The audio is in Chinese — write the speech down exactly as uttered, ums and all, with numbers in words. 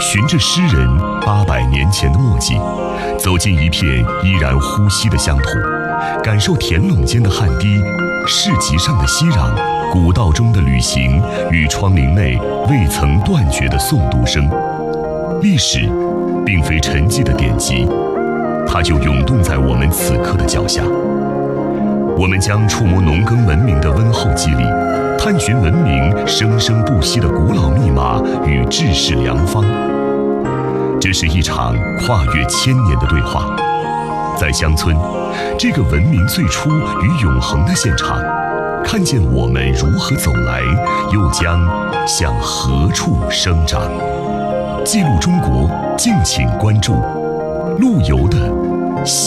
循着诗人八百年前的墨迹，走进一片依然呼吸的乡土，感受田垄间的汗滴，市集上的熙攘，古道中的旅行与窗棂内未曾断绝的诵读声。历史并非沉寂的典籍，它就涌动在我们此刻的脚下。我们将触摸农耕文明的温厚肌理，探寻文明生生不息的古老密码与治世良方。这是一场跨越千年的对话，在乡村，这个文明最初与永恒的现场，看见我们如何走来，又将向何处生长。记录中国，敬请关注陆游的